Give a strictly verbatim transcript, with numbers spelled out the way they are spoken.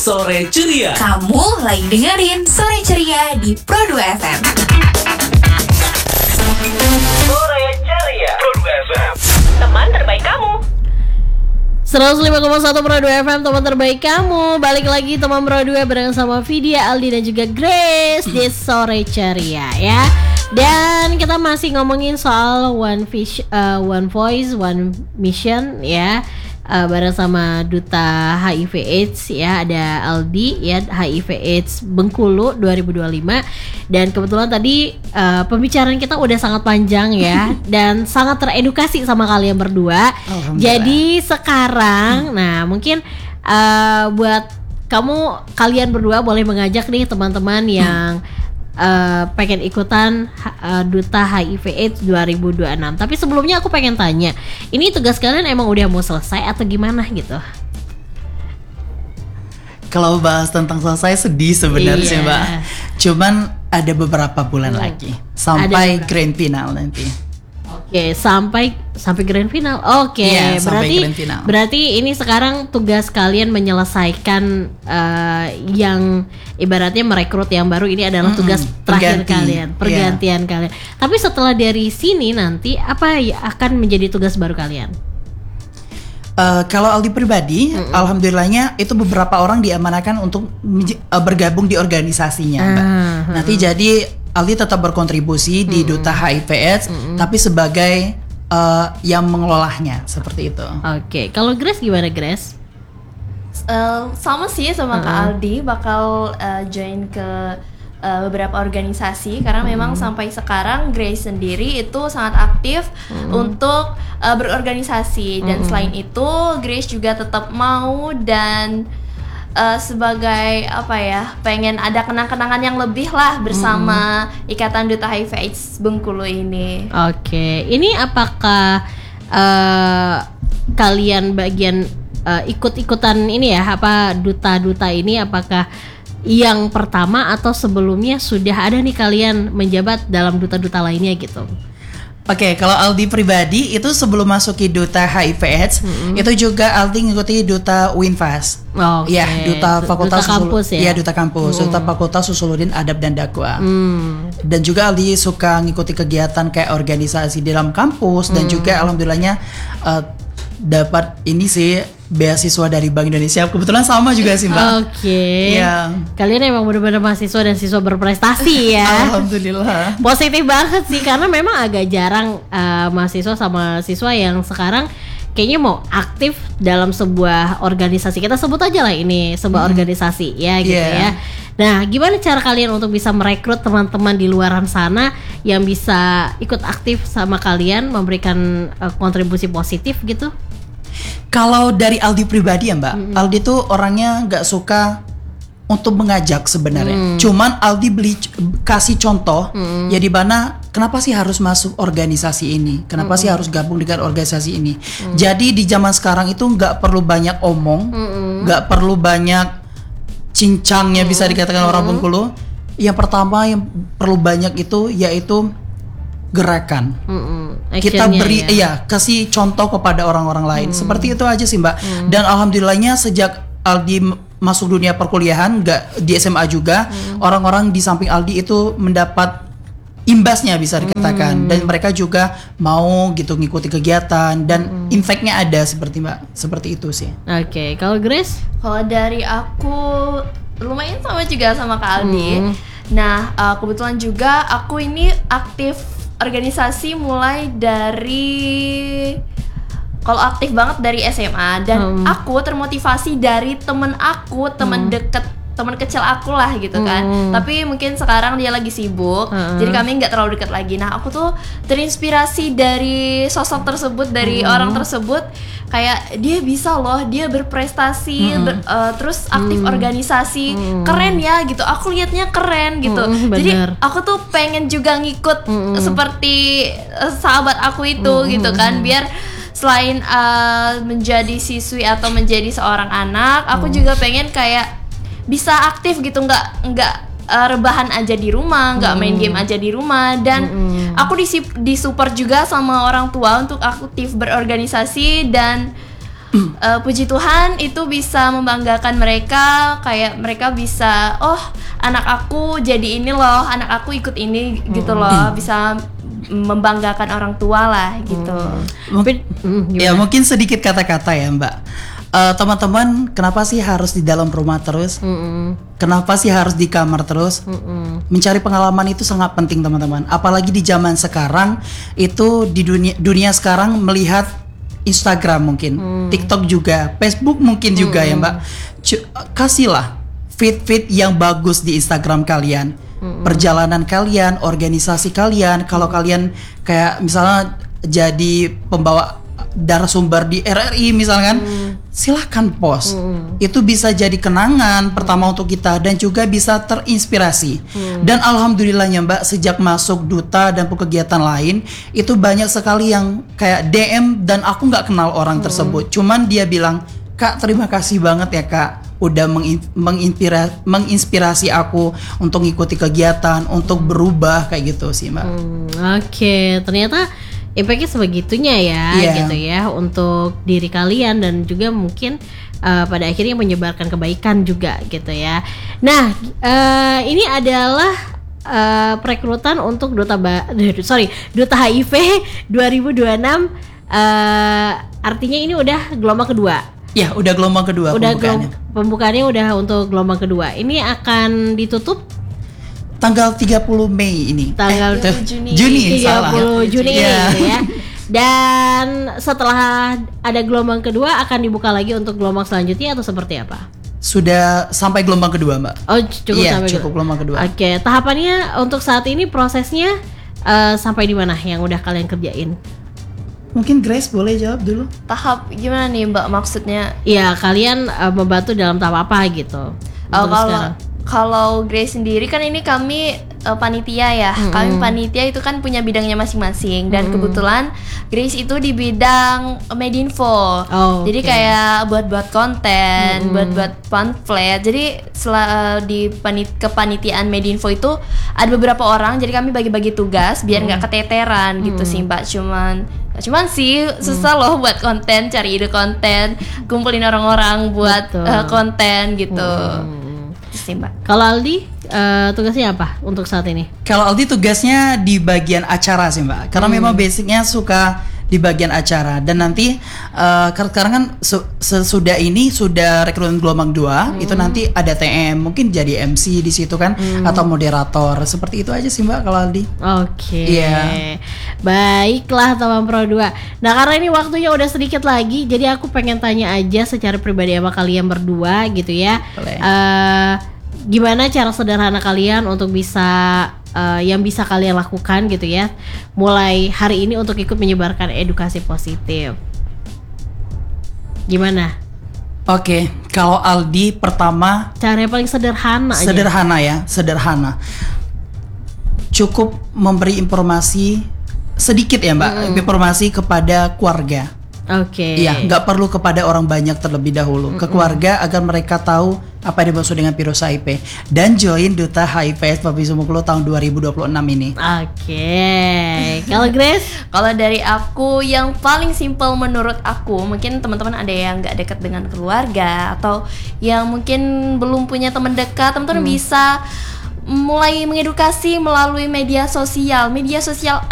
Sore Ceria. Kamu lagi dengerin Sore Ceria di Pro dua F M. Sore Ceria. Pro dua F M. Teman terbaik kamu. seratus lima koma satu Pro dua F M, teman terbaik kamu. Balik lagi teman Pro dua bareng sama Vidya, Aldi dan juga Grace di Sore Ceria ya. Dan kita masih ngomongin soal One Fish, uh, One Voice, One Mission ya. Uh, bareng sama Duta H I V AIDS ya, ada Aldi ya, H I V AIDS Bengkulu dua ribu dua puluh lima. Dan kebetulan tadi uh, pembicaraan kita udah sangat panjang ya dan sangat teredukasi sama kalian berdua. Jadi sekarang nah mungkin uh, buat kamu kalian berdua boleh mengajak nih teman-teman yang Uh, pengen ikutan uh, Duta H I V AIDS dua ribu dua puluh enam. Tapi sebelumnya aku pengen tanya, ini tugas kalian emang udah mau selesai atau gimana gitu? Kalau bahas tentang selesai sedih sebenarnya Iya. sih Mbak. Cuman ada beberapa bulan hmm. lagi sampai Ada grand final nanti. Oke, sampai sampai grand final. Oke, Iya, sampai berarti grand final. berarti ini sekarang tugas kalian menyelesaikan uh, yang ibaratnya merekrut yang baru. Ini adalah Mm-mm, tugas terakhir pengganti. kalian, pergantian yeah. kalian. Tapi setelah dari sini nanti apa ya akan menjadi tugas baru kalian? Uh, kalau Aldi pribadi, Mm-mm. alhamdulillahnya itu beberapa orang diamanakan untuk menj- uh, bergabung di organisasinya, Mbak. Ah, Nanti uh. jadi Aldi tetap berkontribusi mm-hmm. di Duta H I V AIDS, mm-hmm. tapi sebagai uh, yang mengelolanya seperti itu. Oke, kalau Grace gimana Grace? Uh, sama sih sama Kak Uh-uh. Aldi, bakal uh, join ke uh, beberapa organisasi karena Hmm. memang sampai sekarang Grace sendiri itu sangat aktif Hmm. untuk uh, berorganisasi dan Hmm. selain itu Grace juga tetap mau dan uh, sebagai apa ya, pengen ada kenang-kenangan yang lebih lah bersama Hmm. Ikatan Duta H I V AIDS Bengkulu ini. Oke, ini apakah uh, kalian bagian uh, ikut-ikutan ini ya, apa duta-duta ini apakah yang pertama atau sebelumnya sudah ada nih kalian menjabat dalam duta-duta lainnya gitu? Oke, kalau Aldi pribadi itu sebelum masuki Duta H I V AIDS, mm-hmm. itu juga Aldi ngikuti Duta Winfas. Oke. Ya, Duta Fakultas Duta kampus Usul- ya? ya, Duta Kampus, Hmm. Duta Fakultas Usuluddin Adab dan Dakwah. Hmm. Dan juga Aldi suka ngikuti kegiatan kayak organisasi di dalam kampus dan Hmm. juga alhamdulillahnya uh, dapat ini sih beasiswa dari Bank Indonesia. Kebetulan sama juga sih Mbak. Oke. Iya. Kalian emang benar-benar mahasiswa dan siswa berprestasi ya. Alhamdulillah. Positif banget sih karena memang agak jarang uh, mahasiswa sama siswa yang sekarang kayaknya mau aktif dalam sebuah organisasi. Kita sebut aja lah ini sebuah hmm. organisasi ya gitu Yeah. ya. Nah, gimana cara kalian untuk bisa merekrut teman-teman di luaran sana yang bisa ikut aktif sama kalian, memberikan uh, kontribusi positif gitu? Kalau dari Aldi pribadi ya Mbak, mm-hmm. Aldi tuh orangnya nggak suka untuk mengajak sebenarnya. Mm. Cuman Aldi beli kasih contoh mm. ya di mana kenapa sih harus masuk organisasi ini? Kenapa mm. sih harus gabung dengan organisasi ini? Mm. Jadi di zaman sekarang itu nggak perlu banyak omong, nggak mm. perlu banyak cincangnya mm. bisa dikatakan mm. orang Bengkulu. Yang pertama yang perlu banyak itu yaitu gerakan. Mm-mm. Kita beri ya. ya kasih contoh kepada orang-orang lain. Mm. Seperti itu aja sih Mbak. Mm. Dan alhamdulillahnya sejak Aldi m- masuk dunia perkuliahan, nggak di S M A juga, mm. orang-orang di samping Aldi itu mendapat imbasnya bisa dikatakan. Mm. Dan mereka juga mau gitu ngikuti kegiatan dan mm. impactnya ada seperti Mbak. Seperti itu sih. Oke, okay. Kalau Grace? Kalau dari aku lumayan sama juga sama Kak Aldi. Mm. Nah, uh, kebetulan juga aku ini aktif organisasi mulai dari kalau aktif banget dari S M A dan hmm. aku termotivasi dari temen aku, temen hmm. deket, temen kecil aku lah gitu kan. Hmm. Tapi mungkin sekarang dia lagi sibuk, hmm. jadi kami nggak terlalu dekat lagi. Nah, aku tuh terinspirasi dari sosok tersebut, dari hmm. orang tersebut. Kayak dia bisa loh, dia berprestasi, hmm. ber, uh, terus aktif hmm. organisasi, hmm. keren ya gitu. Aku liatnya keren gitu. Hmm, jadi aku tuh pengen juga ngikut hmm. seperti uh, sahabat aku itu hmm. gitu kan, biar selain uh, menjadi siswi atau menjadi seorang anak, aku hmm. juga pengen kayak bisa aktif gitu, nggak nggak uh, rebahan aja di rumah, nggak hmm. main game aja di rumah. Dan hmm. aku disupport juga sama orang tua untuk aktif berorganisasi dan uh, puji Tuhan itu bisa membanggakan mereka, kayak mereka bisa, oh anak aku jadi ini loh, anak aku ikut ini gitu loh, bisa membanggakan orang tua lah gitu. Mungkin ya mungkin sedikit kata-kata ya Mbak. Uh, teman-teman, kenapa sih harus di dalam rumah terus? Mm-mm. Kenapa sih harus di kamar terus? Mm-mm. Mencari pengalaman itu sangat penting teman-teman. Apalagi di zaman sekarang itu di dunia dunia sekarang melihat Instagram mungkin, mm. TikTok juga, Facebook mungkin juga mm. ya Mbak. C- kasihlah feed-feed yang bagus di Instagram kalian, mm. perjalanan kalian, organisasi kalian. Kalau kalian kayak misalnya jadi pembawa narasumber di R R I misalkan, hmm. silahkan post. Hmm. Itu bisa jadi kenangan pertama untuk kita dan juga bisa terinspirasi. Hmm. Dan alhamdulillahnya Mbak, sejak masuk duta dan kegiatan lain itu banyak sekali yang kayak D M dan aku nggak kenal orang hmm. tersebut. Cuman dia bilang, Kak terima kasih banget ya Kak, udah mengin- menginspirasi, menginspirasi aku untuk ngikuti kegiatan, untuk berubah kayak gitu sih Mbak. Hmm, Oke, okay. Ternyata impactnya sebegitunya ya, yeah. gitu ya untuk diri kalian dan juga mungkin uh, pada akhirnya menyebarkan kebaikan juga gitu ya. Nah, uh, ini adalah uh, perekrutan untuk duta ba- sorry duta H I V dua ribu dua puluh enam. Uh, artinya ini udah gelombang kedua. Ya, udah gelombang kedua udah pembukaannya. Gelom- pembukaannya udah untuk gelombang kedua. Ini akan ditutup tanggal tiga puluh Mei ini. Tanggal eh, Juni. Juni salah. tiga puluh Juni yeah. gitu ya. Dan setelah ada gelombang kedua akan dibuka lagi untuk gelombang selanjutnya atau seperti apa? Sudah sampai gelombang kedua, Mbak. Oh, cukup iya, sampai cukup gelombang kedua. Oke, okay. Tahapannya untuk saat ini prosesnya uh, sampai di mana yang udah kalian kerjain? Mungkin Grace boleh jawab dulu. Tahap gimana nih Mbak maksudnya? Iya, kalian uh, membantu dalam tahap apa gitu? Oh, untuk kalau sekarang? Kalau Grace sendiri kan ini kami uh, panitia ya. Mm-hmm. Kami panitia itu kan punya bidangnya masing-masing dan mm-hmm. kebetulan Grace itu di bidang Medinfo. Oh, jadi okay. kayak buat-buat konten, mm-hmm. buat-buat pamflet. Jadi sel- di panit kepanitiaan Medinfo itu ada beberapa orang. Jadi kami bagi-bagi tugas biar nggak mm-hmm. keteteran gitu sih Mbak. Cuman Cuman sih susah mm. loh buat konten, cari ide konten, kumpulin orang-orang buat uh, konten gitu. Mm. Sih, Mbak. Kalau Aldi uh, tugasnya apa untuk saat ini? Kalau Aldi tugasnya di bagian acara sih Mbak, karena hmm. memang basicnya suka di bagian acara dan nanti uh, sekarang kan su- sesudah ini sudah rekrutmen gelombang dua hmm. itu nanti ada T M mungkin jadi M C di situ kan hmm. atau moderator seperti itu aja sih Mbak kalau Aldi. Oke. Okay. Iya. Baiklah teman Pro dua. Nah karena ini waktunya udah sedikit lagi, jadi aku pengen tanya aja secara pribadi sama kalian berdua gitu ya. Boleh. Uh, gimana cara sederhana kalian untuk bisa Uh, yang bisa kalian lakukan gitu ya mulai hari ini untuk ikut menyebarkan edukasi positif. Gimana? Oke, okay, kalau Aldi pertama cara yang paling sederhana aja. Sederhana ya, sederhana. Cukup memberi informasi sedikit ya Mbak, mm. informasi kepada keluarga. Oke. Okay. Iya, nggak perlu kepada orang banyak terlebih dahulu, mm-mm. ke keluarga agar mereka tahu apa yang dimaksud dengan virus H I V dan join Duta H I V S Provinsi Bengkulu tahun dua ribu dua puluh enam ini. Oke. Okay. Kalau Grace, kalau dari aku yang paling simpel menurut aku, mungkin teman-teman ada yang nggak dekat dengan keluarga atau yang mungkin belum punya teman dekat, teman-teman hmm. bisa mulai mengedukasi melalui media sosial. Media sosial